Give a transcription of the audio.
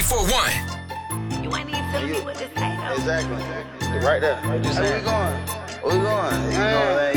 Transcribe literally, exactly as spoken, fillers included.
four one. You ain't even telling me what to say, though. Exactly. Right there. Right just Where we saying. going? Where we going? You know,